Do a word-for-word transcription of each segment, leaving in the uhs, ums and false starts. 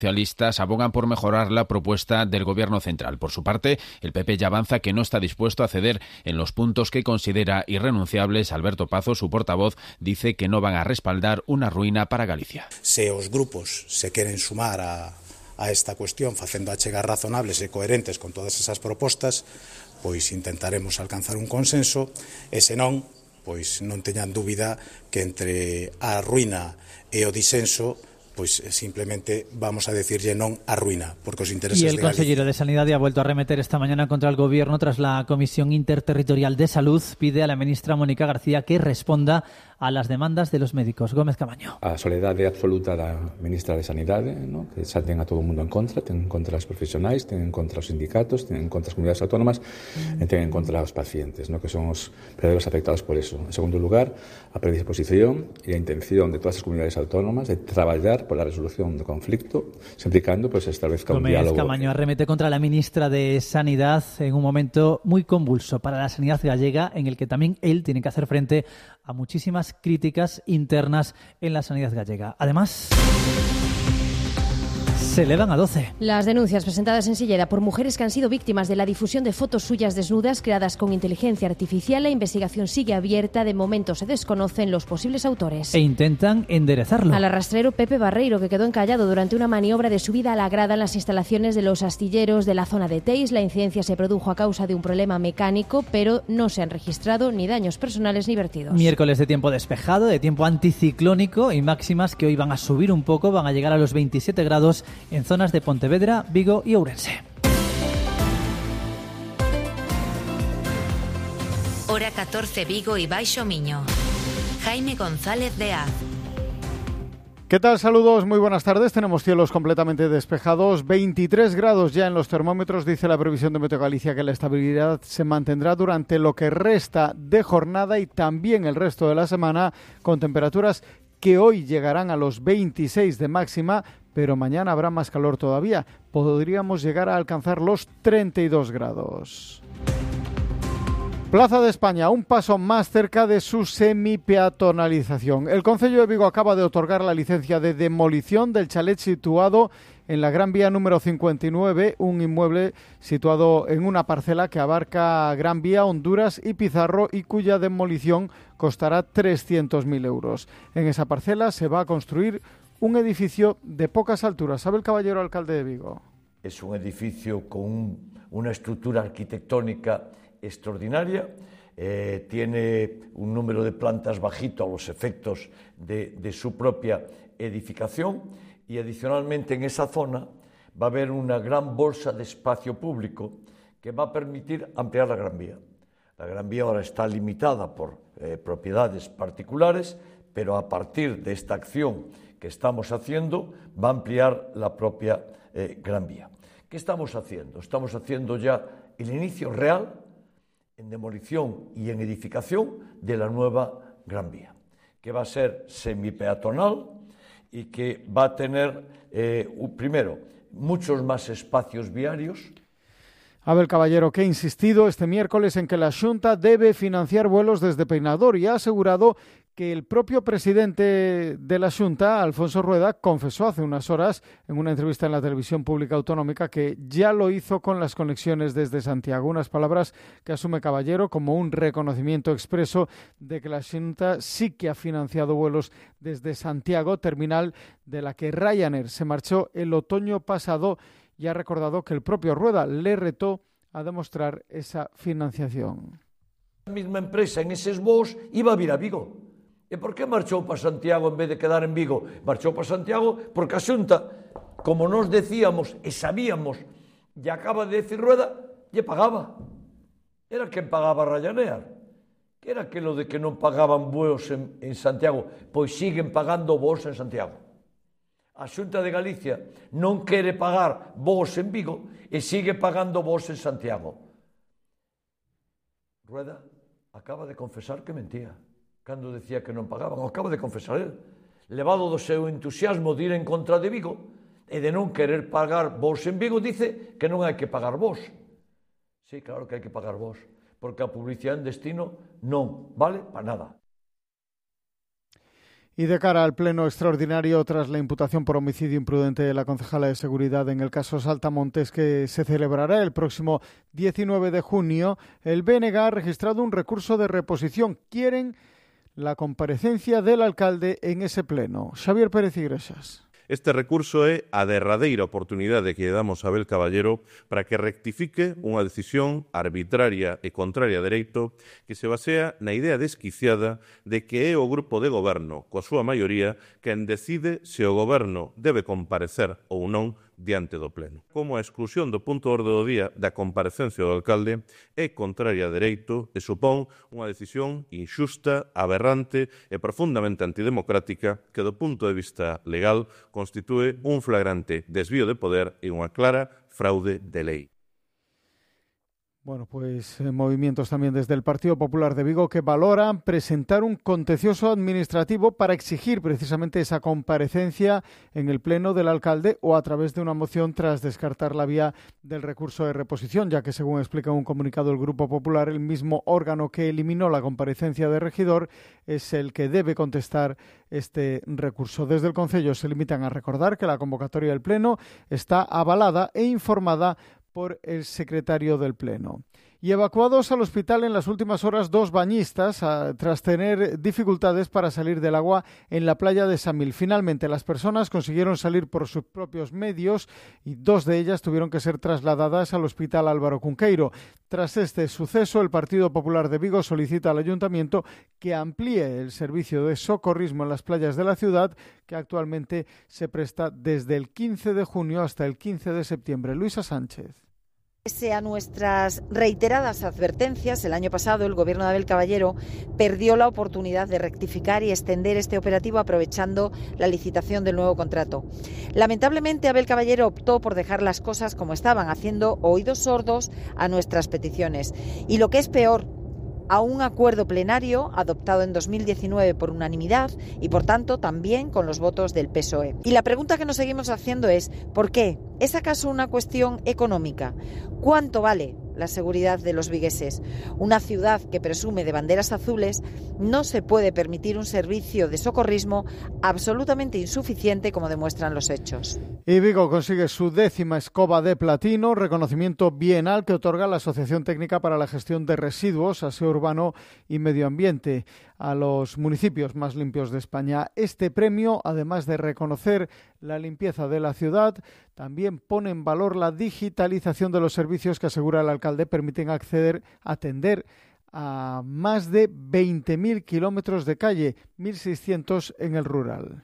socialistas abogan por mejorar la propuesta del Gobierno central. Por su parte, el P P ya avanza que no está dispuesto a ceder en los puntos que considera irrenunciables. Alberto Pazo, su portavoz, dice que no van a respaldar una ruína para Galicia. Se os grupos se queren sumar a, a esta cuestión facendo achegas razonables e coherentes con todas esas propostas, pois intentaremos alcanzar un consenso, e se non, pois non teñan dúbida que entre a ruína e o disenso pues simplemente vamos a decirle non a ruina, porque os intereses de Galicia. Y el consejero de Sanidad ha vuelto a arremeter esta mañana contra el Gobierno tras la Comisión Interterritorial de Salud. Pide a la ministra Mónica García que responda a las demandas de los médicos. Gómez Camaño. A soledade absoluta da ministra de Sanidade, ¿no? Que xa ten a todo o mundo en contra, ten en contra os profesionais, ten en contra os sindicatos, ten en contra as comunidades autónomas mm. e ten en contra os pacientes, ¿no? Que son os verdadeiros afectados por eso. En segundo lugar, a predisposición e a intención de todas as comunidades autónomas de traballar por la resolución do conflicto, sempre cando pues, se establezca un Gómez diálogo. Camaño arremete contra la ministra de Sanidad en un momento muy convulso para la sanidad gallega, en el que también él tiene que hacer frente a muchísimas críticas internas en la sanidad gallega. Además, se elevan a doce. Las denuncias presentadas en Silleda por mujeres que han sido víctimas de la difusión de fotos suyas desnudas creadas con inteligencia artificial. La investigación sigue abierta. De momento se desconocen los posibles autores. E intentan enderezarlo. Al arrastrero Pepe Barreiro, que quedó encallado durante una maniobra de subida a la grada en las instalaciones de los astilleros de la zona de Teis. La incidencia se produjo a causa de un problema mecánico, pero no se han registrado ni daños personales ni vertidos. Miércoles de tiempo despejado, de tiempo anticiclónico y máximas que hoy van a subir un poco, van a llegar a los veintisiete grados en zonas de Pontevedra, Vigo y Ourense. Hora catorce, Vigo y Baixo Miño. Jaime González de Az. ¿Qué tal? Saludos, muy buenas tardes. Tenemos cielos completamente despejados, veintitrés grados ya en los termómetros. Dice la previsión de Meteo Galicia que la estabilidad se mantendrá durante lo que resta de jornada y también el resto de la semana, con temperaturas que hoy llegarán a los veintiséis de máxima, pero mañana habrá más calor todavía. Podríamos llegar a alcanzar los treinta y dos grados. Plaza de España, un paso más cerca de su semipeatonalización. El Concello de Vigo acaba de otorgar la licencia de demolición del chalet situado en la Gran Vía número cincuenta y nueve, un inmueble situado en una parcela que abarca Gran Vía, Honduras y Pizarro y cuya demolición costará trescientos mil euros. En esa parcela se va a construir un edificio de pocas alturas. ¿Sabe el caballero alcalde de Vigo? Es un edificio con un, una estructura arquitectónica extraordinaria, eh, tiene un número de plantas bajito a los efectos de, de su propia edificación y adicionalmente en esa zona va a haber una gran bolsa de espacio público que va a permitir ampliar la Gran Vía. La Gran Vía ahora está limitada por eh, propiedades particulares, pero a partir de esta acción que estamos haciendo va a ampliar la propia eh, Gran Vía. ¿Qué estamos haciendo? Estamos haciendo ya el inicio real en demolición y en edificación de la nueva Gran Vía, que va a ser semipeatonal y que va a tener, eh, primero, muchos más espacios viarios. Abel Caballero, que ha insistido este miércoles en que la Xunta debe financiar vuelos desde Peinador y ha asegurado que el propio presidente de la Xunta, Alfonso Rueda, confesó hace unas horas en una entrevista en la televisión pública autonómica que ya lo hizo con las conexiones desde Santiago. Unas palabras que asume Caballero como un reconocimiento expreso de que la Xunta sí que ha financiado vuelos desde Santiago, terminal de la que Ryanair se marchó el otoño pasado, y ha recordado que el propio Rueda le retó a demostrar esa financiación. La misma empresa en esos voos iba a vir a Vigo. E por que marchou para Santiago en vez de quedar en Vigo? Marchou para Santiago porque a Xunta, como nos decíamos e sabíamos, e acaba de decir Rueda, lle pagaba. Era quen pagaba Ryanair. Que era aquilo de que non pagaban voos en, en Santiago? Pois siguen pagando voos en Santiago. A Xunta de Galicia non quere pagar voos en Vigo e sigue pagando voos en Santiago. Rueda acaba de confesar que mentía cando decía que non pagaban. O acaba de confesar él. Levado do seu entusiasmo de ir en contra de Vigo e de non querer pagar voos en Vigo, dice que non hai que pagar voos. Sí, claro que hai que pagar voos, porque a publicidade en destino non vale para nada. Y de cara al pleno extraordinario, tras la imputación por homicidio imprudente de la concejala de Seguridad en el caso Saltamontes, que se celebrará el próximo diecinueve de junio, el B N G ha registrado un recurso de reposición. Quieren la comparecencia del alcalde en ese pleno. Xavier Pérez Iglesias. Este recurso é a derradeira oportunidade que lle damos a Abel Caballero para que rectifique unha decisión arbitraria e contraria a dereito que se basea na idea desquiciada de que é o grupo de goberno, coa súa maioría, quen decide se o goberno debe comparecer ou non diante do pleno. Como a exclusión do punto de orde do día da comparecencia do alcalde é contraria a dereito e supón unha decisión inxusta, aberrante e profundamente antidemocrática que do punto de vista legal constitúe un flagrante desvío de poder e unha clara fraude de lei. Bueno, pues eh, movimientos también desde el Partido Popular de Vigo que valoran presentar un contencioso administrativo para exigir precisamente esa comparecencia en el pleno del alcalde o a través de una moción tras descartar la vía del recurso de reposición, ya que según explica un comunicado el Grupo Popular, el mismo órgano que eliminó la comparecencia de regidor es el que debe contestar este recurso. Desde el Concello se limitan a recordar que la convocatoria del pleno está avalada e informada por el secretario del Pleno. Y evacuados al hospital en las últimas horas dos bañistas a, tras tener dificultades para salir del agua en la playa de Samil. Finalmente las personas consiguieron salir por sus propios medios y dos de ellas tuvieron que ser trasladadas al hospital Álvaro Cunqueiro. Tras este suceso, el Partido Popular de Vigo solicita al Ayuntamiento que amplíe el servicio de socorrismo en las playas de la ciudad, que actualmente se presta desde el quince de junio hasta el quince de septiembre. Luisa Sánchez. Pese a nuestras reiteradas advertencias, el año pasado el Gobierno de Abel Caballero perdió la oportunidad de rectificar y extender este operativo aprovechando la licitación del nuevo contrato. Lamentablemente, Abel Caballero optó por dejar las cosas como estaban, haciendo oídos sordos a nuestras peticiones. Y lo que es peor, a un acuerdo plenario adoptado en dos mil diecinueve por unanimidad y, por tanto, también con los votos del P S O E. Y la pregunta que nos seguimos haciendo es ¿por qué? ¿Es acaso una cuestión económica? ¿Cuánto vale la seguridad de los vigueses? Una ciudad que presume de banderas azules no se puede permitir un servicio de socorrismo absolutamente insuficiente, como demuestran los hechos. Y Vigo consigue su décima escoba de platino, reconocimiento bienal que otorga la Asociación Técnica para la Gestión de Residuos, Aseo Urbano y Medio Ambiente a los municipios más limpios de España. Este premio, además de reconocer la limpieza de la ciudad, también pone en valor la digitalización de los servicios que, asegura el alcalde, permiten acceder, atender a más de veinte mil kilómetros de calle, mil seiscientos en el rural.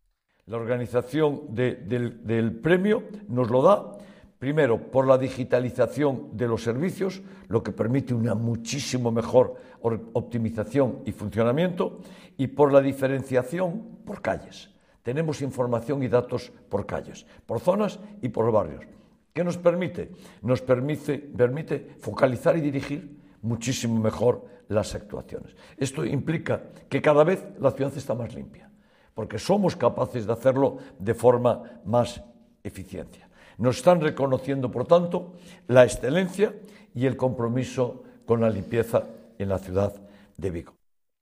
La organización de, del, del premio nos lo da, primero, por la digitalización de los servicios, lo que permite una muchísimo mejor optimización y funcionamiento, y por la diferenciación por calles. Tenemos información y datos por calles, por zonas y por barrios. ¿Qué nos permite? Nos permite, permite focalizar y dirigir muchísimo mejor las actuaciones. Esto implica que cada vez la ciudad está más limpia, porque somos capaces de hacerlo de forma más eficiente. Nos están reconociendo, por tanto, la excelencia y el compromiso con la limpieza en la ciudad de Vigo.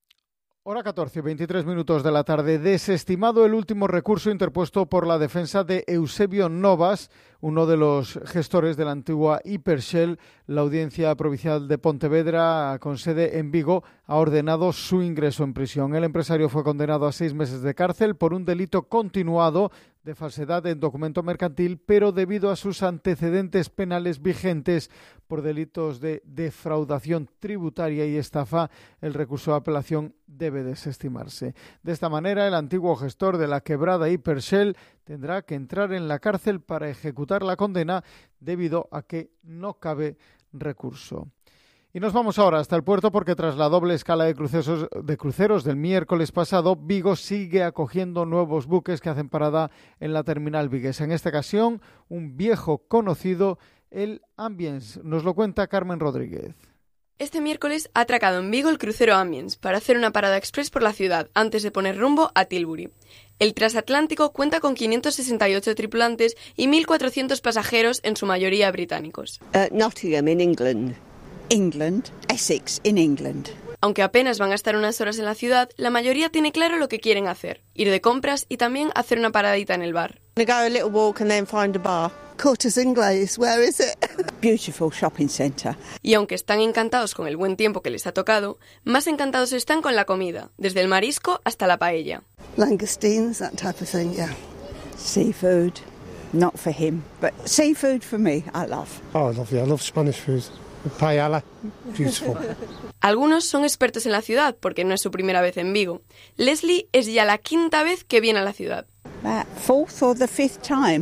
Hora catorce, veintitrés minutos de la tarde. Desestimado el último recurso interpuesto por la defensa de Eusebio Novas, uno de los gestores de la antigua Hipershell. La Audiencia Provincial de Pontevedra, con sede en Vigo, ha ordenado su ingreso en prisión. El empresario fue condenado a seis meses de cárcel por un delito continuado de falsedad en documento mercantil, pero debido a sus antecedentes penales vigentes por delitos de defraudación tributaria y estafa, el recurso de apelación debe desestimarse. De esta manera, el antiguo gestor de la quebrada Hipershell tendrá que entrar en la cárcel para ejecutar la condena debido a que no cabe recurso. Y nos vamos ahora hasta el puerto, porque tras la doble escala de cruceros, de cruceros del miércoles pasado, Vigo sigue acogiendo nuevos buques que hacen parada en la terminal viguesa. En esta ocasión, un viejo conocido, el Ambience. Nos lo cuenta Carmen Rodríguez. Este miércoles ha atracado en Vigo el crucero Ambience para hacer una parada express por la ciudad antes de poner rumbo a Tilbury. El transatlántico cuenta con quinientos sesenta y ocho tripulantes y mil cuatrocientos pasajeros, en su mayoría británicos. Uh, Nottingham in England. England, Essex in England. Aunque apenas van a estar unas horas en la ciudad, la mayoría tiene claro lo que quieren hacer, ir de compras y también hacer una paradita en el bar. Cortes Inglés, where is it? Beautiful shopping centre. Y aunque están encantados con el buen tiempo que les ha tocado, más encantados están con la comida, desde el marisco hasta la paella. Langoustines, that type of thing, yeah. Seafood, not for him, but seafood for me, I love. Oh, I love, yeah, I love Spanish food. Paella, beautiful. Algunos son expertos en la ciudad porque no es su primera vez en Vigo. Leslie es ya la quinta vez que viene a la ciudad. That fourth or the fifth time.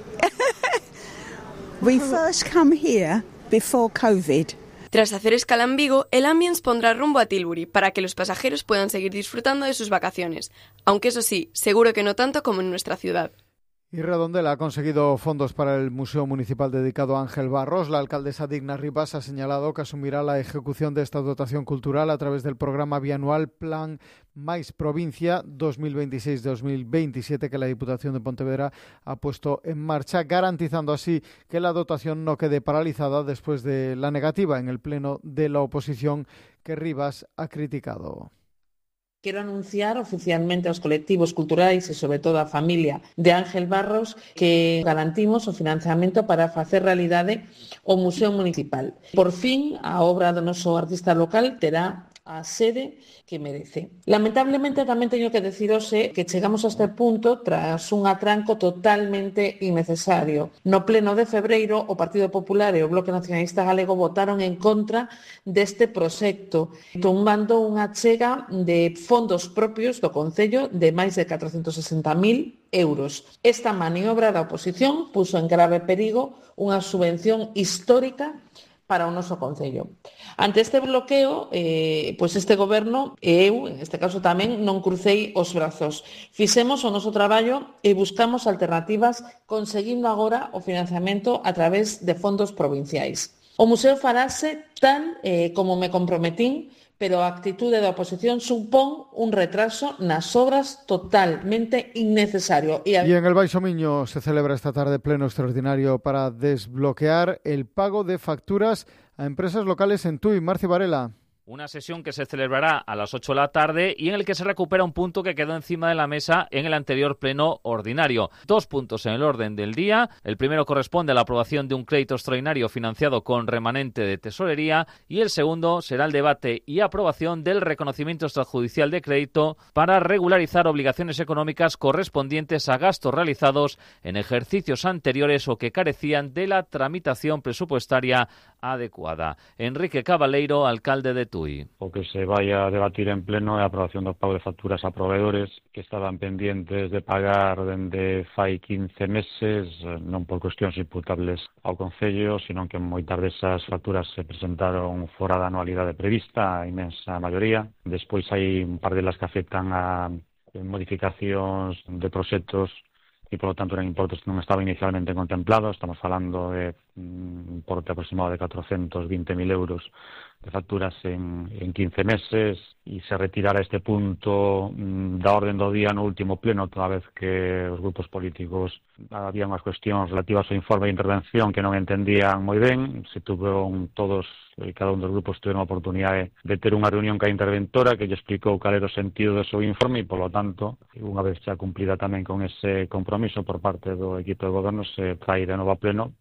We first come here before COVID. Tras hacer escala en Vigo, el Ambience pondrá rumbo a Tilbury para que los pasajeros puedan seguir disfrutando de sus vacaciones. Aunque eso sí, seguro que no tanto como en nuestra ciudad. Y Redondela ha conseguido fondos para el Museo Municipal dedicado a Ángel Barros. La alcaldesa Digna Ribas ha señalado que asumirá la ejecución de esta dotación cultural a través del programa bianual Plan Mais Provincia dos mil veintiséis dos mil veintisiete que la Diputación de Pontevedra ha puesto en marcha, garantizando así que la dotación no quede paralizada después de la negativa en el Pleno de la oposición que Ribas ha criticado. Quero anunciar oficialmente aos colectivos culturais e, sobre todo, a familia de Ángel Barros que garantimos o financiamento para facer realidade o Museo Municipal. Por fin, a obra do noso artista local terá a sede que merece. Lamentablemente tamén teño que decir hoxe que chegamos a este punto tras un atranco totalmente innecesario. No pleno de febreiro, o Partido Popular e o Bloque Nacionalista Galego votaron en contra deste proxecto, tumbando unha chega de fondos propios do Concello de máis de catrocentos sesenta mil euros. Esta maniobra da oposición puso en grave perigo unha subvención histórica para o noso Concello. Ante este bloqueo, eh, pois este goberno, e eu, en este caso tamén, non crucei os brazos. Fixemos o noso traballo e buscamos alternativas conseguindo agora o financiamento a través de fondos provinciais. O museo farase tal eh, como me comprometín, pero a actitude da oposición supón un retraso nas obras totalmente innecesario. Y, a... y en el Baixo Miño se celebra esta tarde pleno extraordinario para desbloquear el pago de facturas a empresas locales en Tui. Marci Varela. Una sesión que se celebrará a las ocho de la tarde y en el que se recupera un punto que quedó encima de la mesa en el anterior pleno ordinario. Dos puntos en el orden del día. El primero corresponde a la aprobación de un crédito extraordinario financiado con remanente de tesorería y el segundo será el debate y aprobación del reconocimiento extrajudicial de crédito para regularizar obligaciones económicas correspondientes a gastos realizados en ejercicios anteriores o que carecían de la tramitación presupuestaria adecuada. Enrique Cabaleiro, alcalde de Tui. O que se vaya a debatir en pleno é a aprobación do pago de facturas a proveedores que estaban pendientes de pagar dende fai quince meses, non por cuestións imputables ao Concello, sino que moitas desas facturas se presentaron fora da anualidade prevista, a inmensa maioría. Despois hai un par delas que afectan a modificacións de proxectos e, por lo tanto, eran importes que non estaban inicialmente contemplados. Estamos falando de un importe aproximado de catrocentos vinte mil euros de facturas en, en quince meses e se retirara este punto mm, da orden do día no último pleno, toda vez que os grupos políticos había unhas cuestións relativas ao informe de intervención que non entendían moi ben. Se tuveron todos e cada un dos grupos tiveron a oportunidade de ter unha reunión ca interventora que lle explicou cal era o sentido do seu informe e, polo tanto, unha vez xa cumplida tamén con ese compromiso por parte do equipo de goberno, se fai de novo a pleno.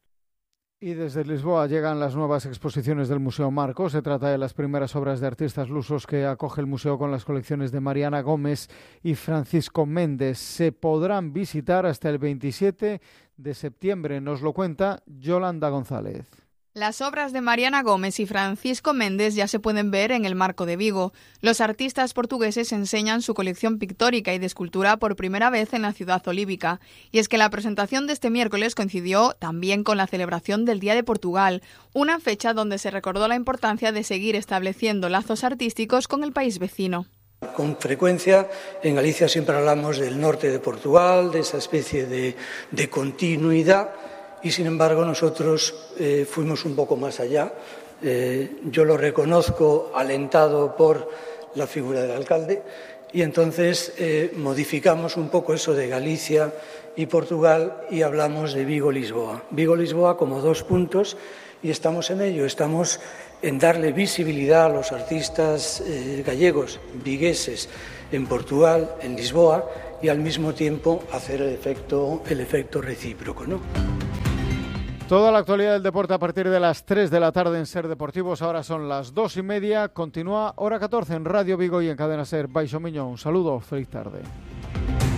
Y desde Lisboa llegan las nuevas exposiciones del Museo Marco. Se trata de las primeras obras de artistas lusos que acoge el museo con las colecciones de Mariana Gómez y Francisco Méndez. Se podrán visitar hasta el veintisiete de septiembre. Nos lo cuenta Yolanda González. Las obras de Mariana Gómez y Francisco Méndez ya se pueden ver en el Marco de Vigo. Los artistas portugueses enseñan su colección pictórica y de escultura por primera vez en la ciudad olívica. Y es que la presentación de este miércoles coincidió también con la celebración del Día de Portugal, una fecha donde se recordó la importancia de seguir estableciendo lazos artísticos con el país vecino. Con frecuencia en Galicia siempre hablamos del norte de Portugal, de esa especie de, de continuidad. Y, sin embargo, nosotros eh, fuimos un poco más allá. Eh, yo lo reconozco alentado por la figura del alcalde y entonces eh, modificamos un poco eso de Galicia y Portugal, y hablamos de Vigo-Lisboa. Vigo-Lisboa como dos puntos, y estamos en ello, estamos en darle visibilidad a los artistas eh, gallegos, vigueses, en Portugal, en Lisboa, y al mismo tiempo hacer el efecto, el efecto recíproco, ¿no? Toda la actualidad del deporte a partir de las tres de la tarde en Ser Deportivos. Ahora son las dos y media. Continúa Hora catorce en Radio Vigo y en Cadena Ser. Baixo Miño, un saludo, feliz tarde.